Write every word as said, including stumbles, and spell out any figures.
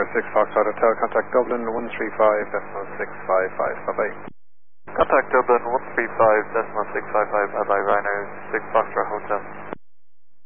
Ryanair six Foxtrot Hotel, contact Dublin one three five decimal six five five, bye-bye. Contact Dublin one three five decimal six five five, bye-bye, Ryanair six Foxtrot Hotel.